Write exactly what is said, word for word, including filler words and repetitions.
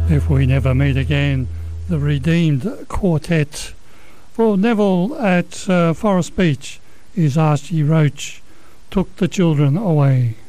If We Never Meet Again, the Redeemed Quartet. For Neville at uh, Forest Beach is Archie Roach, Took the Children Away.